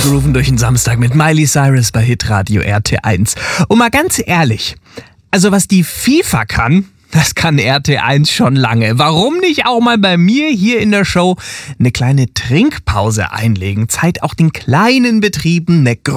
Grooven durch den Samstag mit Miley Cyrus bei Hitradio RT1. Und mal ganz ehrlich, also was die FIFA kann, das kann RT1 schon lange. Warum nicht auch mal bei mir hier in der Show eine kleine Trinkpause einlegen? Zeit auch den kleinen Betrieben eine